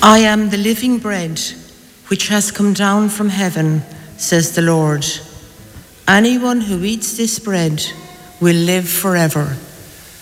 I am the living bread which has come down from heaven, says the Lord. Anyone who eats this bread will live forever.